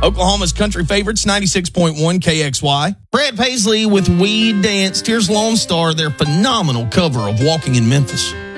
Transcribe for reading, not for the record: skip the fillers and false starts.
Oklahoma's country favorites, 96.1 KXY. Brad Paisley with We Danced. Here's Lone Star, their phenomenal cover of Walking in Memphis.